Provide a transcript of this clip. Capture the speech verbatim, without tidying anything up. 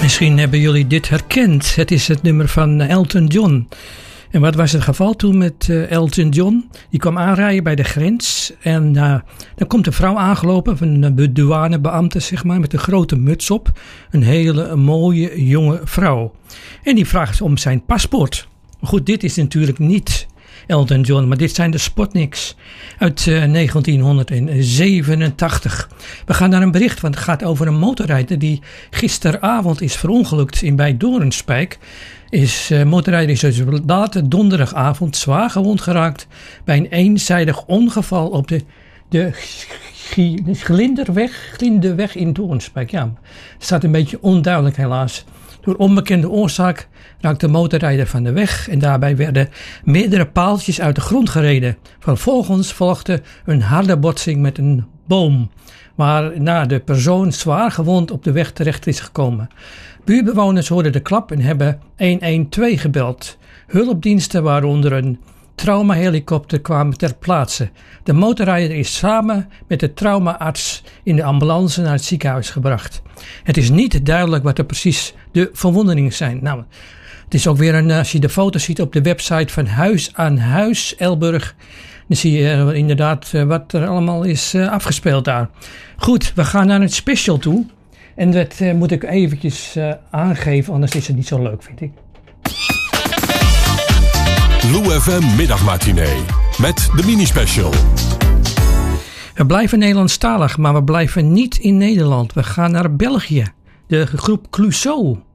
Misschien hebben jullie dit herkend. Het is het nummer van Elton John. En wat was het geval toen met uh, Elton John? Die kwam aanrijden bij de grens. En uh, dan komt een vrouw aangelopen, een douanebeambte zeg maar, met een grote muts op. Een hele een mooie jonge vrouw. En die vraagt om zijn paspoort. Goed, dit is natuurlijk niet Elton John, maar dit zijn de Sputniks uit uh, negentien zevenentachtig. We gaan naar een bericht, want het gaat over een motorrijder die gisteravond is verongelukt in bij Doornspijk. Is uh, motorrijder is dus later donderdagavond zwaar gewond geraakt bij een eenzijdig ongeval op de, de Glinderweg, Glinderweg in Doornspijk. Ja, het staat een beetje onduidelijk helaas. Door onbekende oorzaak raakte de motorrijder van de weg en daarbij werden meerdere paaltjes uit de grond gereden. Vervolgens volgde een harde botsing met een boom, waarna de persoon zwaar gewond op de weg terecht is gekomen. Buurbewoners hoorden de klap en hebben honderdtwaalf gebeld. Hulpdiensten, waaronder een traumahelikopter, kwamen ter plaatse. De motorrijder is samen met de traumaarts in de ambulance naar het ziekenhuis gebracht. Het is niet duidelijk wat er precies de verwondingen zijn. Nou, het is ook weer een, als je de foto's ziet op de website van Huis aan Huis Elburg, dan zie je inderdaad wat er allemaal is afgespeeld daar. Goed, we gaan naar het special toe. En dat uh, moet ik eventjes uh, aangeven, anders is het niet zo leuk, vind ik. Lou F M middagmatinee met de mini-special. We blijven Nederlandstalig, maar we blijven niet in Nederland. We gaan naar België. De groep Clouseau.